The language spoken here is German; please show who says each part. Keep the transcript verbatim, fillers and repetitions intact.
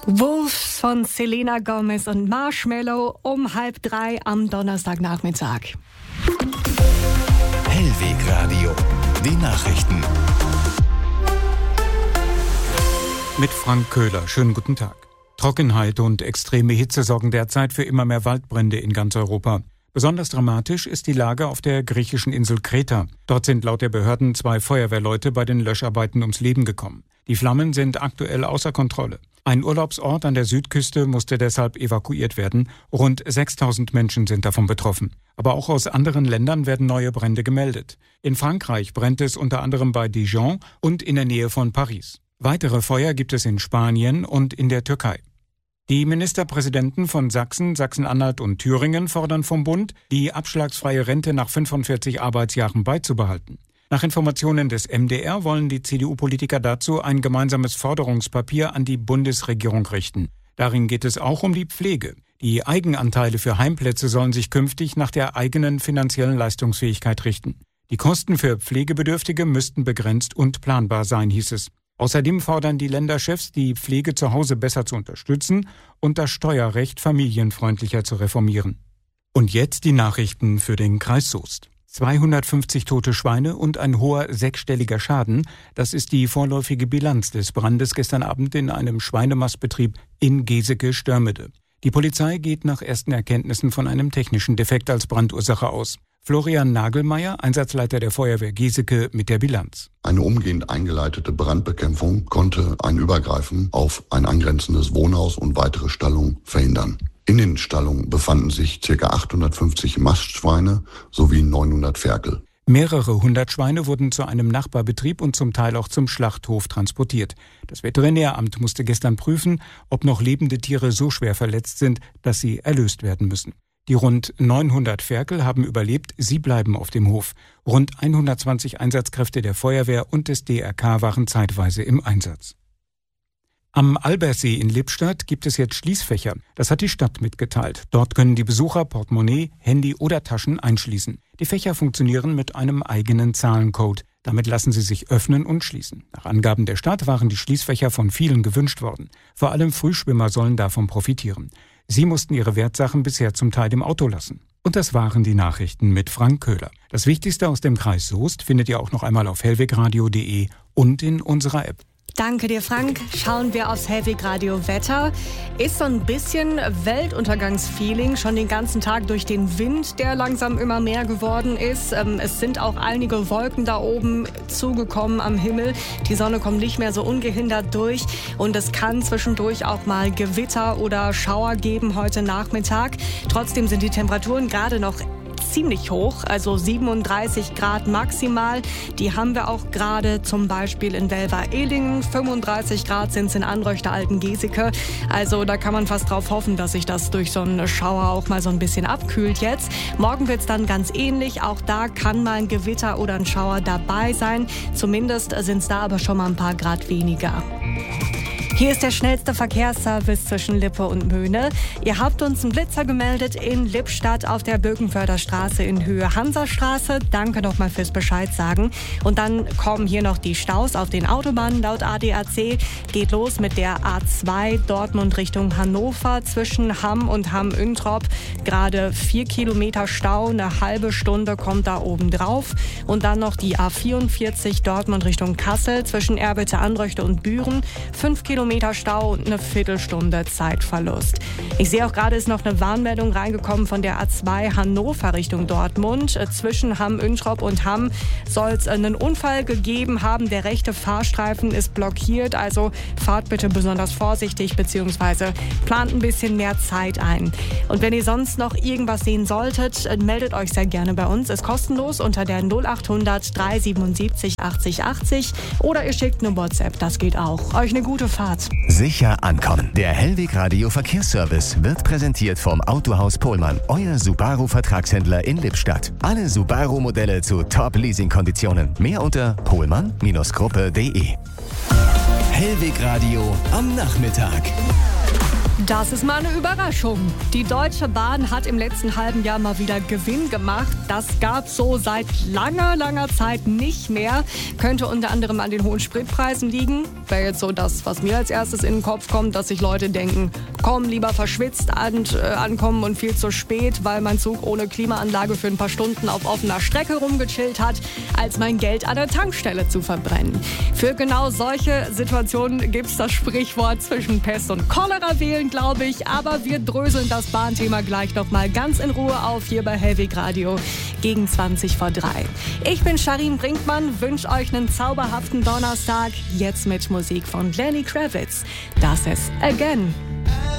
Speaker 1: Wolves von Selena Gomez und Marshmello um halb drei am Donnerstagnachmittag.
Speaker 2: Hellwegradio, die Nachrichten.
Speaker 3: Mit Frank Köhler, schönen guten Tag. Trockenheit und extreme Hitze sorgen derzeit für immer mehr Waldbrände in ganz Europa. Besonders dramatisch ist die Lage auf der griechischen Insel Kreta. Dort sind laut der Behörden zwei Feuerwehrleute bei den Löscharbeiten ums Leben gekommen. Die Flammen sind aktuell außer Kontrolle. Ein Urlaubsort an der Südküste musste deshalb evakuiert werden. Rund sechstausend Menschen sind davon betroffen. Aber auch aus anderen Ländern werden neue Brände gemeldet. In Frankreich brennt es unter anderem bei Dijon und in der Nähe von Paris. Weitere Feuer gibt es in Spanien und in der Türkei. Die Ministerpräsidenten von Sachsen, Sachsen-Anhalt und Thüringen fordern vom Bund, die abschlagsfreie Rente nach fünfundvierzig Arbeitsjahren beizubehalten. Nach Informationen des M D R wollen die C D U-Politiker dazu ein gemeinsames Forderungspapier an die Bundesregierung richten. Darin geht es auch um die Pflege. Die Eigenanteile für Heimplätze sollen sich künftig nach der eigenen finanziellen Leistungsfähigkeit richten. Die Kosten für Pflegebedürftige müssten begrenzt und planbar sein, hieß es. Außerdem fordern die Länderchefs, die Pflege zu Hause besser zu unterstützen und das Steuerrecht familienfreundlicher zu reformieren. Und jetzt die Nachrichten für den Kreis Soest. zweihundertfünfzig tote Schweine und ein hoher sechsstelliger Schaden, das ist die vorläufige Bilanz des Brandes gestern Abend in einem Schweinemastbetrieb in Geseke-Störmede. Die Polizei geht nach ersten Erkenntnissen von einem technischen Defekt als Brandursache aus. Florian Nagelmeier, Einsatzleiter der Feuerwehr Geseke, mit der Bilanz.
Speaker 4: Eine umgehend eingeleitete Brandbekämpfung konnte ein Übergreifen auf ein angrenzendes Wohnhaus und weitere Stallungen verhindern. In den Stallungen befanden sich ca. achthundertfünfzig Mastschweine sowie neunhundert Ferkel.
Speaker 3: Mehrere hundert Schweine wurden zu einem Nachbarbetrieb und zum Teil auch zum Schlachthof transportiert. Das Veterinäramt musste gestern prüfen, ob noch lebende Tiere so schwer verletzt sind, dass sie erlöst werden müssen. Die rund neunhundert Ferkel haben überlebt, sie bleiben auf dem Hof. Rund hundertzwanzig Einsatzkräfte der Feuerwehr und des D R K waren zeitweise im Einsatz. Am Albersee in Lippstadt gibt es jetzt Schließfächer. Das hat die Stadt mitgeteilt. Dort können die Besucher Portemonnaie, Handy oder Taschen einschließen. Die Fächer funktionieren mit einem eigenen Zahlencode. Damit lassen sie sich öffnen und schließen. Nach Angaben der Stadt waren die Schließfächer von vielen gewünscht worden. Vor allem Frühschwimmer sollen davon profitieren. Sie mussten ihre Wertsachen bisher zum Teil im Auto lassen. Und das waren die Nachrichten mit Frank Köhler. Das Wichtigste aus dem Kreis Soest findet ihr auch noch einmal auf hellwegradio punkt de und in unserer App.
Speaker 1: Danke dir, Frank. Schauen wir aufs Hellwegradio Wetter. Ist so ein bisschen Weltuntergangsfeeling schon den ganzen Tag durch den Wind, der langsam immer mehr geworden ist. Es sind auch einige Wolken da oben zugekommen am Himmel. Die Sonne kommt nicht mehr so ungehindert durch und es kann zwischendurch auch mal Gewitter oder Schauer geben heute Nachmittag. Trotzdem sind die Temperaturen gerade noch ziemlich hoch, also siebenunddreißig Grad maximal. Die haben wir auch gerade zum Beispiel in Welver-Ehlingen. fünfunddreißig Grad sind es in Anröchter-Altengeseke. Also da kann man fast drauf hoffen, dass sich das durch so einen Schauer auch mal so ein bisschen abkühlt jetzt. Morgen wird es dann ganz ähnlich. Auch da kann mal ein Gewitter oder ein Schauer dabei sein. Zumindest sind es da aber schon mal ein paar Grad weniger. Hier ist der schnellste Verkehrsservice zwischen Lippe und Möhne. Ihr habt uns einen Blitzer gemeldet in Lippstadt auf der Birkenförder Straße in Höhe Hansastraße. Danke nochmal fürs Bescheid sagen. Und dann kommen hier noch die Staus auf den Autobahnen. Laut A D A C geht los mit der A zwei Dortmund Richtung Hannover zwischen Hamm und Hamm-Üntrop. Gerade vier Kilometer Stau, eine halbe Stunde kommt da oben drauf. Und dann noch die A vierundvierzig Dortmund Richtung Kassel zwischen Erbitte-Anröchte und Büren. Fünf Kilometer Stau und eine Viertelstunde Zeitverlust. Ich sehe auch gerade, ist noch eine Warnmeldung reingekommen von der A zwei Hannover Richtung Dortmund. Zwischen Hamm-Üntrop und Hamm soll es einen Unfall gegeben haben. Der rechte Fahrstreifen ist blockiert, also fahrt bitte besonders vorsichtig bzw. plant ein bisschen mehr Zeit ein. Und wenn ihr sonst noch irgendwas sehen solltet, meldet euch sehr gerne bei uns. Ist kostenlos unter der null achthundert drei siebenundsiebzig achtzig achtzig oder ihr schickt eine WhatsApp, das geht auch. Euch eine gute Fahrt.
Speaker 2: Sicher ankommen. Der Hellwegradio Verkehrsservice wird präsentiert vom Autohaus Pohlmann, euer Subaru-Vertragshändler in Lippstadt. Alle Subaru-Modelle zu Top-Leasing-Konditionen. Mehr unter pohlmann Gruppe punkt de. Hellwegradio am Nachmittag.
Speaker 1: Das ist mal eine Überraschung. Die Deutsche Bahn hat im letzten halben Jahr mal wieder Gewinn gemacht. Das gab's so seit langer, langer Zeit nicht mehr. Könnte unter anderem an den hohen Spritpreisen liegen. Wäre jetzt so das, was mir als erstes in den Kopf kommt, dass sich Leute denken, komm, lieber verschwitzt an, äh, ankommen und viel zu spät, weil mein Zug ohne Klimaanlage für ein paar Stunden auf offener Strecke rumgechillt hat, als mein Geld an der Tankstelle zu verbrennen. Für genau solche Situationen gibt's das Sprichwort zwischen Pest und Cholera wählen, glaube ich. Aber wir dröseln das Bahnthema gleich noch mal ganz in Ruhe auf hier bei Hellweg Radio gegen zwanzig vor drei. Ich bin Sharin Brinkmann, wünsche euch einen zauberhaften Donnerstag. Jetzt mit Musik von Lenny Kravitz. Das ist Again.